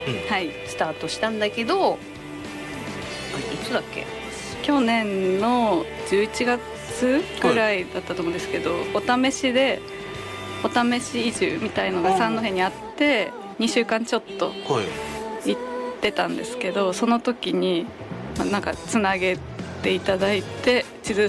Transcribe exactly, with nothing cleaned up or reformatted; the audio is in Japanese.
はい、スタートしたんだけど、あれいつだっけ、去年のじゅういちがつぐらいだったと思うんですけど、お試しでお試し移住みたいのが三戸にあってにしゅうかんちょっと行ってたんですけど、その時になんかつなげていただいて、千鶴